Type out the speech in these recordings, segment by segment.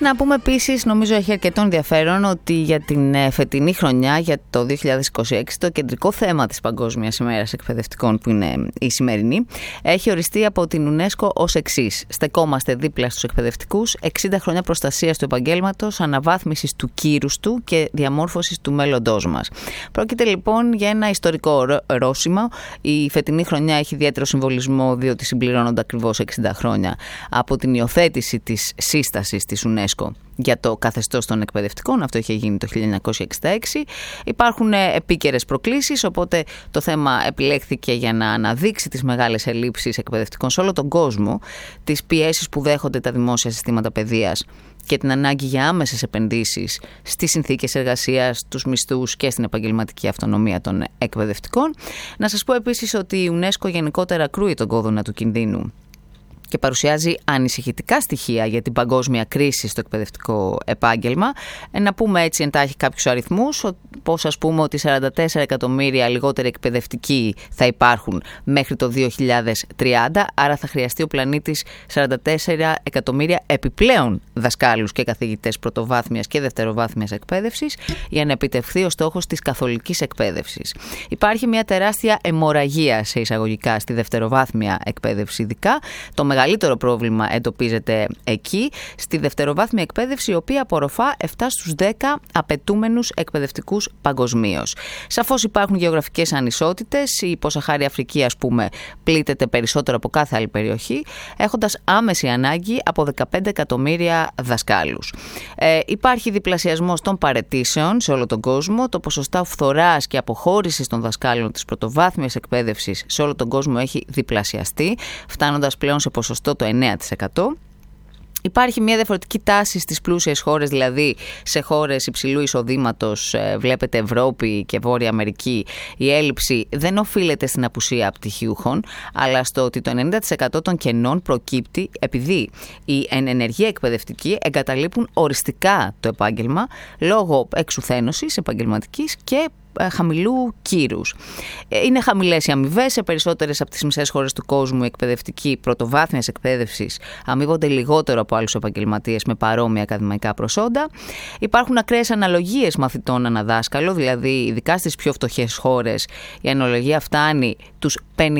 Να πούμε επίσης, νομίζω έχει αρκετό ενδιαφέρον, ότι για την φετινή χρονιά, για το 2026, το κεντρικό θέμα της Παγκόσμιας ημέρας εκπαιδευτικών, που είναι η σημερινή, έχει οριστεί από την UNESCO ως εξής: στεκόμαστε δίπλα στους εκπαιδευτικούς, 60 χρόνια προστασίας του επαγγέλματος, αναβάθμισης του κύρους του και διαμόρφωσης του μέλλοντός μας. Πρόκειται λοιπόν για ένα ιστορικό ορόσημο. Η φετινή χρονιά έχει ιδιαίτερο συμβολισμό, διότι συμπληρώνονται ακριβώς 60 χρόνια από την υιοθέτηση της σύστασης της UNESCO για το καθεστώς των εκπαιδευτικών. Αυτό είχε γίνει το 1966. Υπάρχουν επίκαιρες προκλήσεις, οπότε το θέμα επιλέχθηκε για να αναδείξει τις μεγάλες ελλείψεις εκπαιδευτικών σε όλο τον κόσμο, τις πιέσεις που δέχονται τα δημόσια συστήματα παιδείας και την ανάγκη για άμεσες επενδύσεις στις συνθήκες εργασίας, τους μισθούς και στην επαγγελματική αυτονομία των εκπαιδευτικών. Να σας πω επίσης ότι η UNESCO γενικότερα κρούει τον κόδωνα του κινδύνου και παρουσιάζει ανησυχητικά στοιχεία για την παγκόσμια κρίση στο εκπαιδευτικό επάγγελμα. Να πούμε έτσι εντάχει κάποιους αριθμούς, πως ας πούμε ότι 44 εκατομμύρια λιγότεροι εκπαιδευτικοί θα υπάρχουν μέχρι το 2030, άρα θα χρειαστεί ο πλανήτης 44 εκατομμύρια επιπλέον δασκάλους και καθηγητές πρωτοβάθμιας και δευτεροβάθμιας εκπαίδευσης για να επιτευχθεί ο στόχος της καθολικής εκπαίδευσης. Υπάρχει μια τεράστια αιμορραγία σε εισαγωγικά στη δευτεροβάθμια εκπαίδευση, ειδικά. Το μεγαλύτερο πρόβλημα εντοπίζεται εκεί, στη δευτεροβάθμια εκπαίδευση, η οποία απορροφά 7 στους 10 απαιτούμενους εκπαιδευτικούς παγκοσμίως. Σαφώς υπάρχουν γεωγραφικές ανισότητες. Η υποσαχάρια Αφρική, ας πούμε, πλήττεται περισσότερο από κάθε άλλη περιοχή, έχοντας άμεση ανάγκη από 15 εκατομμύρια δασκάλους. Υπάρχει διπλασιασμός των παραιτήσεων σε όλο τον κόσμο. Το ποσοστό φθοράς και αποχώρησης των δασκάλων της πρωτοβάθμιας εκπαίδευσης σε όλο τον κόσμο έχει διπλασιαστεί, φτάνοντας πλέον σε ποσοστό το 9%. Υπάρχει μια διαφορετική τάση στις πλούσιες χώρες, δηλαδή σε χώρες υψηλού εισοδήματος, βλέπετε Ευρώπη και Βόρεια Αμερική, η έλλειψη δεν οφείλεται στην απουσία πτυχιούχων, αλλά στο ότι το 90% των κενών προκύπτει επειδή οι ενεργοί εκπαιδευτικοί εγκαταλείπουν οριστικά το επάγγελμα λόγω εξουθένωσης επαγγελματικής και χαμηλού κύρους. Είναι χαμηλές οι αμοιβές. Σε περισσότερες από τις μισές χώρες του κόσμου, οι εκπαιδευτικοί πρωτοβάθμιας εκπαίδευσης αμείβονται λιγότερο από άλλους επαγγελματίες με παρόμοια ακαδημαϊκά προσόντα. Υπάρχουν ακραίες αναλογίες μαθητών αναδάσκαλο, δηλαδή ειδικά στις πιο φτωχές χώρες η αναλογία φτάνει τους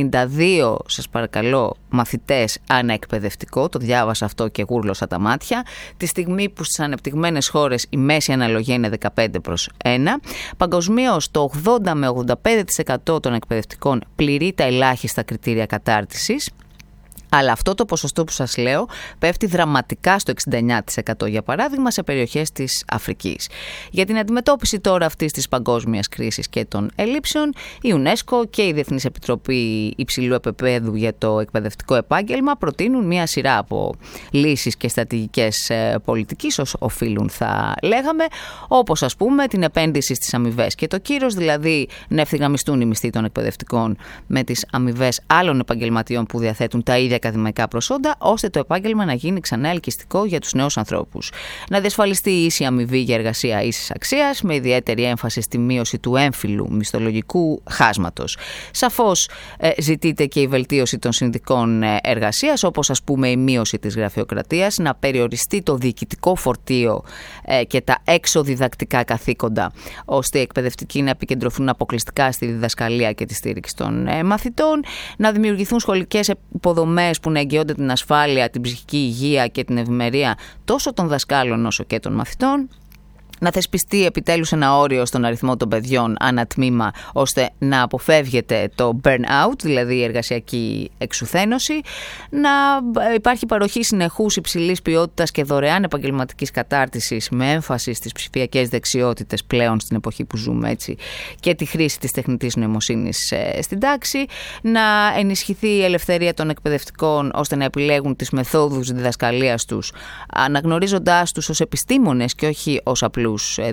52, σας παρακαλώ, μαθητές ανά εκπαιδευτικό. Το διάβασα αυτό και γούρλωσα τα μάτια. Τη στιγμή που στις ανεπτυγμένες χώρες η μέση αναλογία είναι 15/1. Παγκοσμίως το 80 με 85% των εκπαιδευτικών πληρεί τα ελάχιστα κριτήρια κατάρτισης. Αλλά αυτό το ποσοστό που σας λέω πέφτει δραματικά στο 69%, για παράδειγμα, σε περιοχές της Αφρικής. Για την αντιμετώπιση τώρα αυτής της παγκόσμιας κρίσης και των ελλείψεων, η UNESCO και η Διεθνής Επιτροπή Υψηλού Επεπέδου για το Εκπαιδευτικό Επάγγελμα προτείνουν μια σειρά από λύσεις και στρατηγικές πολιτικής, ως οφείλουν θα λέγαμε, όπως ας πούμε την επένδυση στις αμοιβές και το κύρος, δηλαδή να ευθυγραμμιστούν οι μισθοί των εκπαιδευτικών με τις αμοιβές άλλων επαγγελματιών που διαθέτουν τα ίδια ακαδημαϊκά προσόντα, ώστε το επάγγελμα να γίνει ξανά ελκυστικό για τους νέους ανθρώπους. Να διασφαλιστεί η ίση αμοιβή για εργασία ίσης αξίας, με ιδιαίτερη έμφαση στη μείωση του έμφυλου μισθολογικού χάσματος. Σαφώς ζητείται και η βελτίωση των συνθηκών εργασίας, όπως ας πούμε η μείωση της γραφειοκρατίας, να περιοριστεί το διοικητικό φορτίο και τα έξω-διδακτικά καθήκοντα, ώστε οι εκπαιδευτικοί να επικεντρωθούν αποκλειστικά στη διδασκαλία και τη στήριξη των μαθητών, να δημιουργηθούν σχολικές υποδομές που να εγγυώνται την ασφάλεια, την ψυχική υγεία και την ευημερία τόσο των δασκάλων όσο και των μαθητών. Να θεσπιστεί επιτέλους ένα όριο στον αριθμό των παιδιών ανά τμήμα, ώστε να αποφεύγεται το burn-out, δηλαδή η εργασιακή εξουθένωση. Να υπάρχει παροχή συνεχούς υψηλής ποιότητας και δωρεάν επαγγελματικής κατάρτισης με έμφαση στις ψηφιακές δεξιότητες πλέον στην εποχή που ζούμε, έτσι, και τη χρήση της τεχνητής νοημοσύνης στην τάξη. Να ενισχυθεί η ελευθερία των εκπαιδευτικών ώστε να επιλέγουν τις μεθόδους διδασκαλίας τους, αναγνωρίζοντάς τους ως επιστήμονες και όχι ως απλούς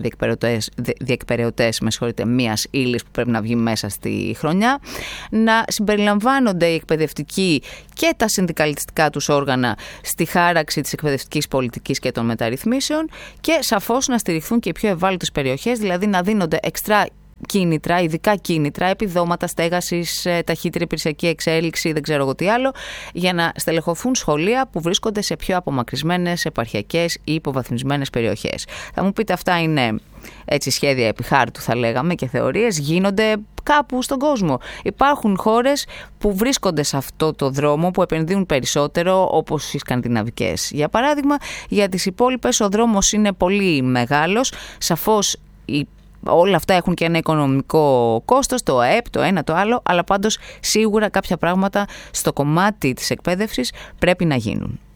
διεκπεραιωτές μιας ύλης που πρέπει να βγει μέσα στη χρονιά. Να συμπεριλαμβάνονται οι εκπαιδευτικοί και τα συνδικαλιστικά τους όργανα στη χάραξη της εκπαιδευτικής πολιτικής και των μεταρρυθμίσεων, και σαφώς να στηριχθούν και οι πιο ευάλωτες περιοχές, δηλαδή να δίνονται εξτρά κίνητρα, ειδικά κίνητρα, επιδόματα στέγασης, ταχύτερη υπηρεσιακή εξέλιξη, δεν ξέρω εγώ τι άλλο, για να στελεχωθούν σχολεία που βρίσκονται σε πιο απομακρυσμένες επαρχιακές ή υποβαθμισμένες περιοχές. Θα μου πείτε, αυτά είναι έτσι σχέδια επί χάρτου, θα λέγαμε, και θεωρίες, γίνονται κάπου στον κόσμο. Υπάρχουν χώρες που βρίσκονται σε αυτό το δρόμο, που επενδύουν περισσότερο, όπως οι σκανδιναβικές. Για παράδειγμα, για τις υπόλοιπες ο δρόμος είναι πολύ μεγάλος. Σαφώς όλα αυτά έχουν και ένα οικονομικό κόστος, το ΑΕΠ, το ένα, το άλλο, αλλά πάντως σίγουρα κάποια πράγματα στο κομμάτι της εκπαίδευσης πρέπει να γίνουν.